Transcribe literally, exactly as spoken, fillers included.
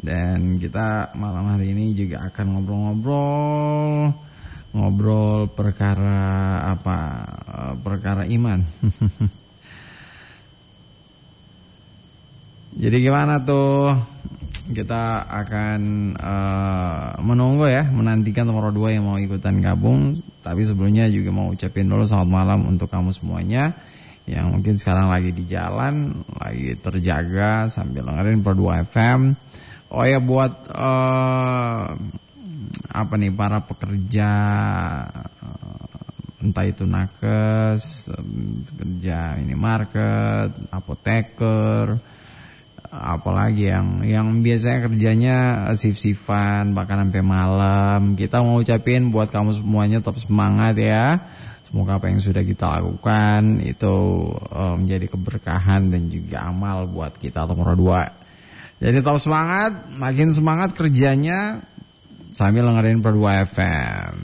Dan kita malam hari ini juga akan ngobrol-ngobrol, ngobrol perkara apa? Perkara iman. Jadi gimana tuh? Kita akan uh, menunggu ya, menantikan nomor dua yang mau ikutan gabung. Tapi sebelumnya juga mau ucapin dulu selamat malam untuk kamu semuanya yang mungkin sekarang lagi di jalan, lagi terjaga sambil dengerin Pro dua F M. Oh ya, buat uh, apa nih, para pekerja, entah itu nakes, kerja minimarket, apoteker, apalagi yang yang biasanya kerjanya shift-shiftan bahkan sampai malam. Kita mau ucapin buat kamu semuanya tetap semangat ya. Semoga apa yang sudah kita lakukan itu uh, menjadi keberkahan dan juga amal buat kita nomor dua. Jadi tetap semangat, makin semangat kerjanya sambil dengerin Pro dua F M.